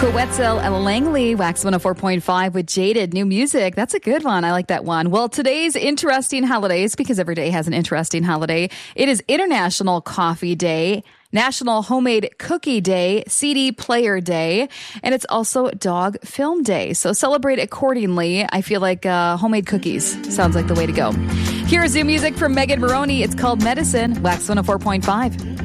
Wetzel and Langley, Wax 104.5 with Jaded. New music. That's a good one. I like that one. Well, today's interesting holidays, because every day has an interesting holiday. It is International Coffee Day, National Homemade Cookie Day, CD Player Day, and it's also Dog Film Day. So celebrate accordingly. I feel like homemade cookies sounds like the way to go. Here's new music from Megan Maroney. It's called Medicine, Wax 104.5.